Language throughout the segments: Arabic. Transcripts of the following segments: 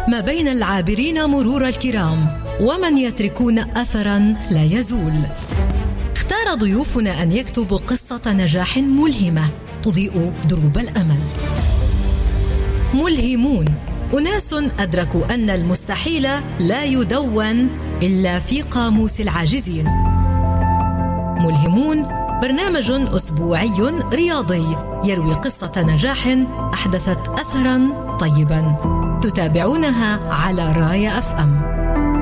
ما بين العابرين مرور الكرام ومن يتركون أثرا لا يزول. اختار ضيوفنا أن يكتبوا قصة نجاح ملهمة تضيء دروب الأمل. ملهمون، أناس أدركوا أن المستحيل لا يدون إلا في قاموس العاجزين. ملهمون برنامج أسبوعي رياضي يروي قصة نجاح أحدثت أثراً طيباً. تتابعونها على رايا FM.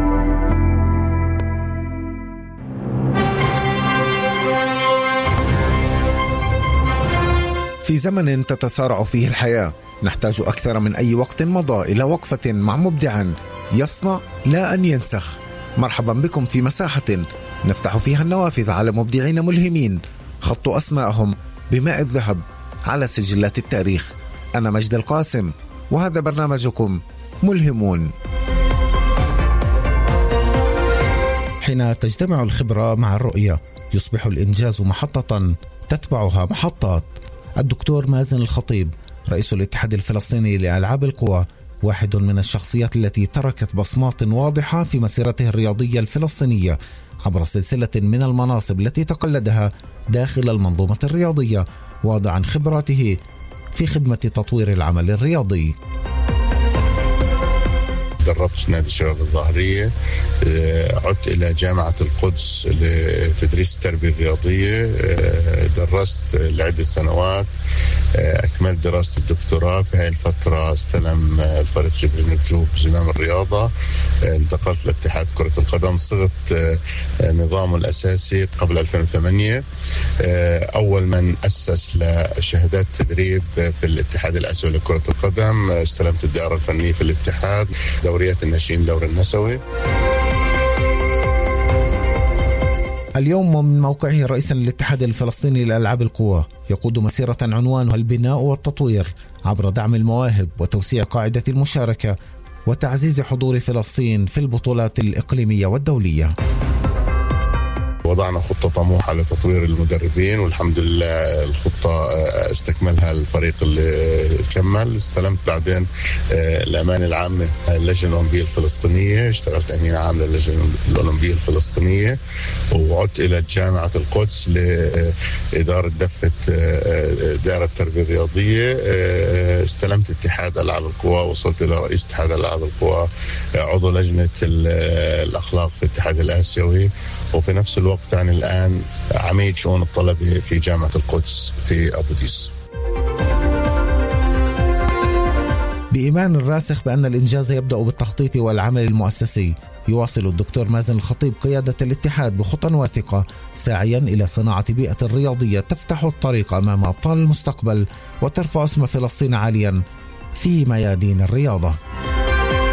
في زمن تتسارع فيه الحياة نحتاج أكثر من أي وقت مضى إلى وقفة مع مبدع يصنع لا أن ينسخ. مرحبا بكم في مساحة نفتح فيها النوافذ على مبدعين ملهمين خطوا أسماءهم بماء الذهب على سجلات التاريخ. أنا مجد القاسم وهذا برنامجكم ملهمون. حين تجتمع الخبرة مع الرؤية يصبح الإنجاز محطة تتبعها محطات. الدكتور مازن الخطيب رئيس الاتحاد الفلسطيني لألعاب القوى واحد من الشخصيات التي تركت بصمات واضحة في مسيرته الرياضية الفلسطينية عبر سلسلة من المناصب التي تقلدها داخل المنظومة الرياضية، واضعا خبراته في خدمة تطوير العمل الرياضي. دربت في نادي الشباب الظاهرية، عدت إلى جامعة القدس لتدريس التربية الرياضية، درست لعدة سنوات، أكملت دراسة الدكتوراه. في هاي الفترة استلم الفريق جبريل نجوب زمام الرياضة، انتقلت لاتحاد كرة القدم، صغت نظامه الأساسي قبل 2008. أول من أسس لشهادات تدريب في الاتحاد الآسيوي لكرة القدم، استلمت الدائرة الفنية في الاتحاد، دوريات الناشئين، دور النسوي. اليوم من موقعه رئيسا للاتحاد الفلسطيني لألعاب القوى يقود مسيرة عنوانها البناء والتطوير عبر دعم المواهب وتوسيع قاعدة المشاركة وتعزيز حضور فلسطين في البطولات الإقليمية والدولية. وضعنا خطة طموحة لتطوير المدربين، والحمد لله الخطة استكملها الفريق اللي كمل. استلمت بعدين الأمانة العامة للجنة الأولمبية الفلسطينية، اشتغلت أمين عام للجنة الأولمبية الفلسطينية، وعدت إلى جامعة القدس لإدارة دفة دائرة التربية الرياضية. استلمت اتحاد ألعاب القوى، وصلت إلى رئيس اتحاد ألعاب القوى، عضو لجنة الأخلاق في الاتحاد الآسيوي، وفي نفس الوقت يعني الآن عميد شؤون الطلبة في جامعة القدس في أبو ديس. بإيمان الراسخ بأن الإنجاز يبدأ بالتخطيط والعمل المؤسسي، يواصل الدكتور مازن الخطيب قيادة الاتحاد بخطى واثقة ساعيا إلى صناعة بيئة رياضية تفتح الطريق أمام أبطال المستقبل وترفع اسم فلسطين عاليا في ميادين الرياضة.